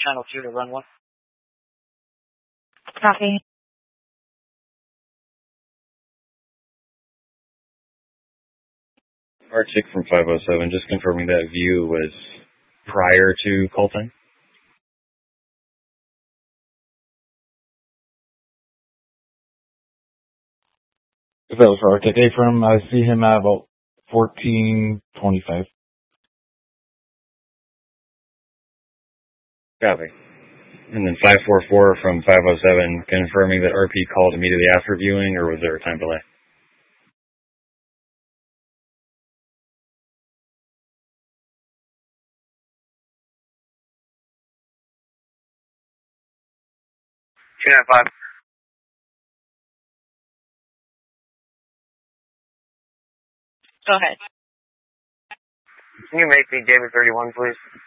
Channel 2 to run 1. Copy. Arctic from 507, just confirming that view was prior to call time. If that was for Arctic A-Firm, I see him at about 14:25. Copy. And then 544 from 507, confirming that RP called immediately after viewing, or was there a time delay? Channel 5. Go ahead. Can you make me David 31, please?